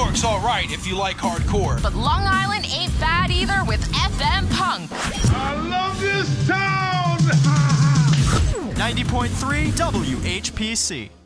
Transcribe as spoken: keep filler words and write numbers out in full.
York's all right if you like hardcore. But Long Island ain't bad either with F M Punk. I love this town! ninety point three W H P C.